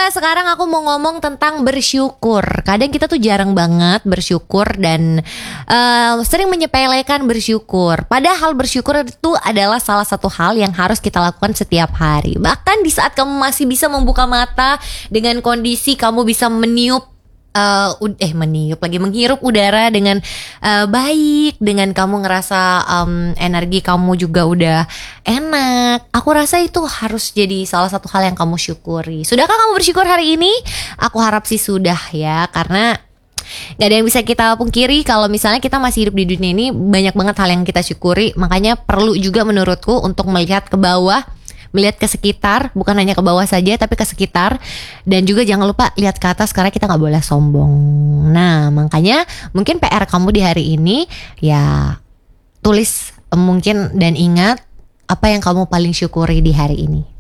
sekarang aku mau ngomong tentang bersyukur. Kadang kita tuh jarang banget bersyukur dan sering menyepelekan bersyukur. Padahal bersyukur itu adalah salah satu hal yang harus kita lakukan setiap hari. Bahkan di saat kamu masih bisa membuka mata dengan kondisi kamu bisa menghirup udara dengan baik, dengan kamu ngerasa energi kamu juga udah enak. Aku rasa itu harus jadi salah satu hal yang kamu syukuri. Sudahkah kamu bersyukur hari ini? Aku harap sih sudah ya, karena gak ada yang bisa kita pungkiri kalau misalnya kita masih hidup di dunia ini, banyak banget hal yang kita syukuri. Makanya perlu juga menurutku untuk melihat ke bawah, melihat ke sekitar, bukan hanya ke bawah saja tapi ke sekitar. Dan juga jangan lupa lihat ke atas karena kita gak boleh sombong. Nah makanya mungkin PR kamu di hari ini ya tulis mungkin dan ingat apa yang kamu paling syukuri di hari ini.